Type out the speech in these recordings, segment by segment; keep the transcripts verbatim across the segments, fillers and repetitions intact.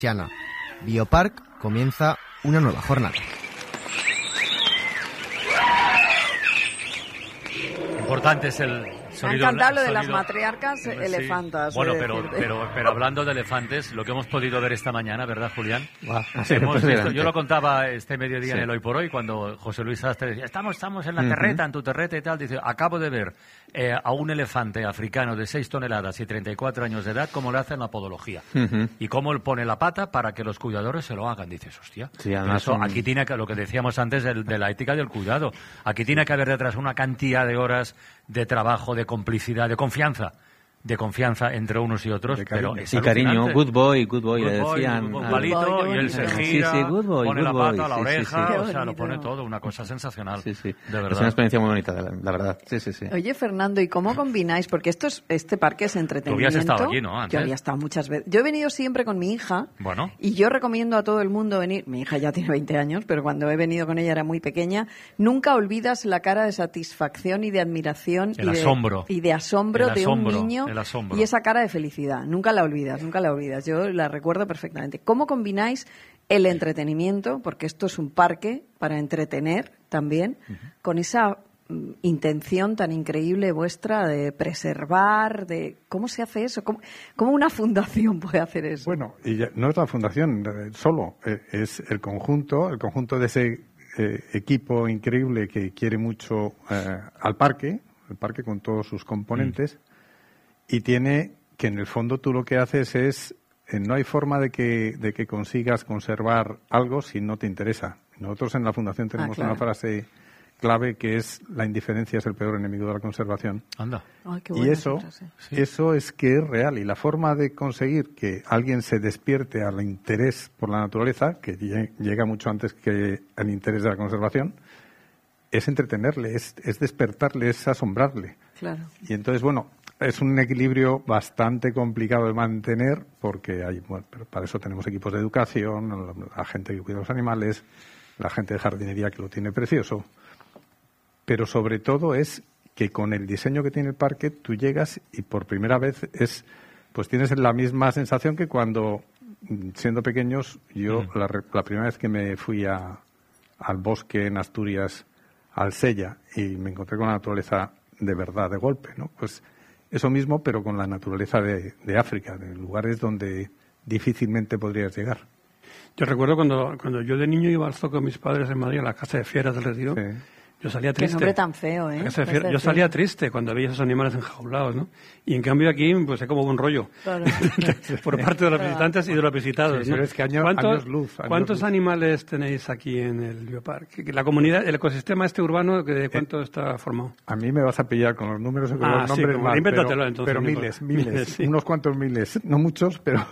Tiana, Biopark comienza una nueva jornada. Importante es el sonido. Me ha encantado lo de sonido, las matriarcas sí. elefantas. Bueno, pero, pero, pero hablando de elefantes, lo que hemos podido ver esta mañana, ¿verdad, Julián? Wow. Hemos visto, yo lo contaba este mediodía sí. en el Hoy por Hoy, cuando José Luis Sastre decía, estamos, estamos en la terreta, uh-huh. en tu terreta y tal. Dice, acabo de ver eh, a un elefante africano de seis toneladas y treinta y cuatro años de edad, cómo le hacen la podología. Uh-huh. Y cómo él pone la pata para que los cuidadores se lo hagan. Dices, hostia, sí, eso, son... aquí tiene que, lo que decíamos antes de, de la ética del cuidado, aquí tiene que haber detrás una cantidad de horas de trabajo, de complicidad, de confianza, de confianza entre unos y otros, pero es y cariño, good boy, good boy, good le boy, decían. Good boy, palito, y él se gira, sí, sí, good boy, pone good la boy, pata a la sí, oreja, sí, sí. o sea, lo pone todo, una cosa sensacional, sí, sí. de verdad. Es una experiencia muy bonita, la, la verdad, sí, sí, sí. Oye, Fernando, ¿y cómo combináis? Porque esto es, este parque es entretenimiento. Tú habías estado aquí, ¿no? Antes. Yo había estado muchas veces. Yo he venido siempre con mi hija, bueno. y yo recomiendo a todo el mundo venir. Mi hija ya tiene veinte años, pero cuando he venido con ella era muy pequeña. Nunca olvidas la cara de satisfacción y de admiración el y, de, asombro. y de asombro el de asombro, un niño el asombro. y esa cara de felicidad. Nunca la olvidas, nunca la olvidas. Yo la recuerdo perfectamente. ¿Cómo combináis el entretenimiento, porque esto es un parque para entretener también, uh-huh. con esa mm, intención tan increíble vuestra de preservar, de cómo se hace eso? ¿Cómo, cómo una fundación puede hacer eso? Bueno, y ya, no es la fundación eh, solo, eh, es el conjunto, el conjunto de ese eh, equipo increíble que quiere mucho eh, al parque, el parque con todos sus componentes, mm. y tiene... que en el fondo tú lo que haces es, eh, no hay forma de que, de que consigas conservar algo si no te interesa. Nosotros en la Fundación tenemos ah, claro. una frase clave que es la indiferencia es el peor enemigo de la conservación. Anda. Ay, qué y eso, sí. eso es que es real. Y la forma de conseguir que alguien se despierte al interés por la naturaleza, que llega mucho antes que el interés de la conservación, es entretenerle, es, es despertarle, es asombrarle. Claro. Y entonces, bueno... es un equilibrio bastante complicado de mantener porque hay, bueno, pero para eso tenemos equipos de educación, la gente que cuida los animales, la gente de jardinería que lo tiene precioso. Pero sobre todo es que con el diseño que tiene el parque tú llegas y por primera vez es, pues tienes la misma sensación que cuando, siendo pequeños, yo mm. la, la primera vez que me fui a, al bosque en Asturias, al Sella, y me encontré con la naturaleza de verdad, de golpe, ¿no? Pues eso mismo, pero con la naturaleza de, de África, de lugares donde difícilmente podrías llegar. Yo recuerdo cuando, cuando yo de niño iba al zoo con mis padres en Madrid, a la Casa de Fieras del Retiro, sí. yo salía triste. Qué nombre tan feo, ¿eh? Casa de Fieras, yo salía triste cuando veía esos animales enjaulados, ¿no? Y en cambio aquí, pues es como un rollo. Claro. Por parte de los visitantes y de los visitados, sí, ¿no? Pero es que año, ¿Cuántos, años luz. Años ¿Cuántos luz. animales tenéis aquí en el bioparque? La comunidad, el ecosistema este urbano, ¿de cuánto eh, está formado? A mí me vas a pillar con los números y con ah, los nombres sí, más, invéntatelo, pero, entonces, pero no miles, miles, miles sí. unos cuantos miles, no muchos, pero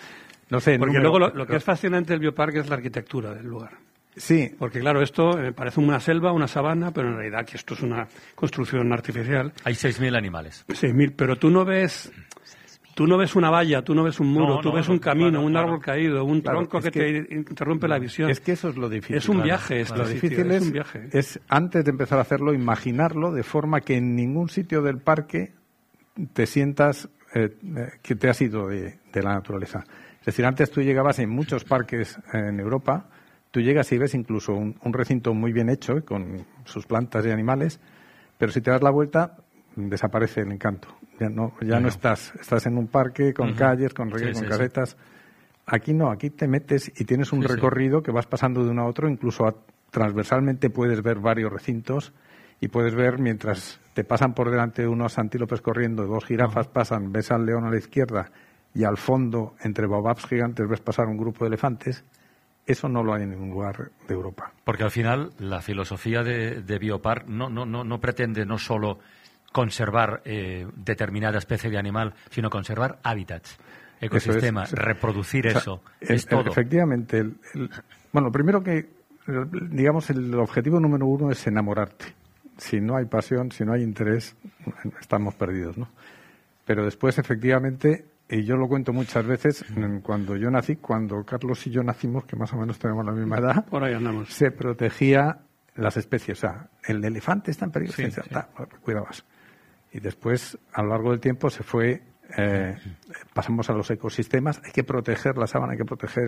no sé. Porque número, luego lo, lo pero... que es fascinante del bioparque es la arquitectura del lugar. Sí. Porque claro, esto eh, parece una selva, una sabana, pero en realidad que esto es una construcción artificial. Hay seis mil animales. seis mil, pero tú no ves... Tú no ves una valla, tú no ves un muro, no, tú no, ves no, un camino, claro, un claro. árbol caído, un claro, tronco que, que te interrumpe la visión. Es que eso es lo difícil. Es un claro. viaje. Este Lo sitio, difícil es, es, un viaje. es, antes de empezar a hacerlo, imaginarlo de forma que en ningún sitio del parque te sientas eh, que te has ido de, de la naturaleza. Es decir, antes tú llegabas en muchos parques en Europa, tú llegas y ves incluso un, un recinto muy bien hecho, con sus plantas y animales, pero si te das la vuelta, desaparece el encanto. Ya no, ya uh-huh. no estás, estás en un parque con uh-huh. calles, con regueros, sí, con sí, casetas. Sí. Aquí no, aquí te metes y tienes un sí, recorrido sí. que vas pasando de uno a otro, incluso a, transversalmente puedes ver varios recintos y puedes ver mientras te pasan por delante unos antílopes corriendo, dos jirafas uh-huh. pasan, ves al león a la izquierda y al fondo, entre baobabs gigantes, ves pasar un grupo de elefantes. Eso no lo hay en ningún lugar de Europa. Porque al final la filosofía de, de Biopark no, no, no, no pretende no solo conservar eh, determinada especie de animal, sino conservar hábitats, ecosistemas, es, reproducir o sea, eso. El, es todo. Efectivamente. El, el, bueno, primero que, digamos, el objetivo número uno es enamorarte. Si no hay pasión, si no hay interés, estamos perdidos, ¿no? Pero después, efectivamente, y yo lo cuento muchas veces, cuando yo nací, cuando Carlos y yo nacimos, que más o menos tenemos la misma edad, por ahí andamos. Se protegía las especies. O sea, el elefante está en peligro, sí, sí. sí. Ta, cuidabas. Y después, a lo largo del tiempo, se fue eh, pasamos a los ecosistemas. Hay que proteger la sabana, hay que proteger